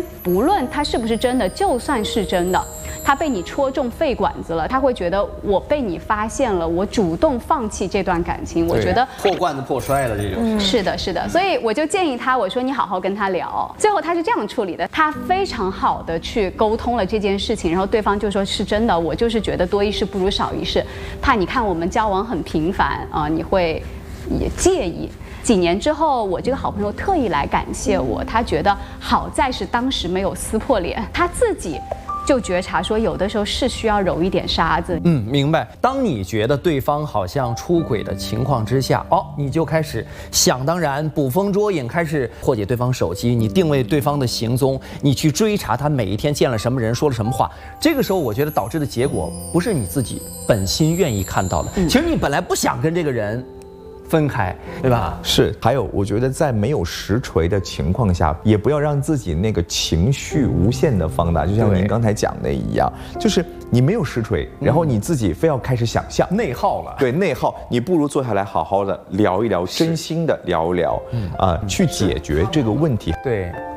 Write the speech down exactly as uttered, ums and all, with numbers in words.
不论它是不是真的，就算是真的，他被你戳中肺管子了，他会觉得我被你发现了，我主动放弃这段感情。我觉得破罐子破摔了这种。 嗯、是的，是的。所以我就建议他，我说你好好跟他聊。最后他是这样处理的，他非常好的去沟通了这件事情，然后对方就说是真的，我就是觉得多一事不如少一事，怕你看我们交往很频繁啊、呃，你会也介意。几年之后，我这个好朋友特意来感谢我，他觉得好在是当时没有撕破脸，他自己就觉察说，有的时候是需要揉一点沙子。 嗯，明白。当你觉得对方好像出轨的情况之下，哦，你就开始想当然，捕风捉影，开始破解对方手机，你定位对方的行踪，你去追查他每一天见了什么人，说了什么话。这个时候，我觉得导致的结果不是你自己本心愿意看到的。嗯、其实你本来不想跟这个人分开，对吧？ 是，还有，我觉得在没有实锤的情况下，也不要让自己那个情绪无限的放大。就像您刚才讲的一样，就是你没有实锤，然后你自己非要开始想象， 内耗了。 对，内耗，你不如坐下来好好的聊一聊，真心的聊一聊，啊、呃，去解决这个问题。 对。